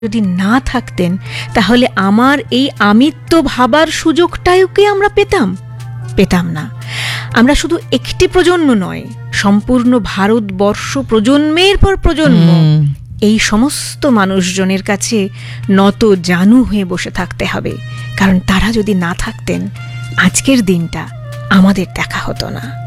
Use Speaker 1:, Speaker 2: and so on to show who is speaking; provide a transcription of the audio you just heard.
Speaker 1: যদি না থাকতেন তাহলে আমার এই আমিত্ব ভাবার সুযোগটাও কি আমরা পেতাম না। আমরা শুধু একটি প্রজন্ম নয়, সম্পূর্ণ ভারতবর্ষ প্রজন্মের পর প্রজন্ম এই সমস্ত মানুষজনের কাছে নত জানু হয়ে বসে থাকতে হবে, কারণ তারা যদি না থাকতেন আজকের দিনটা আমাদের দেখা হতো না।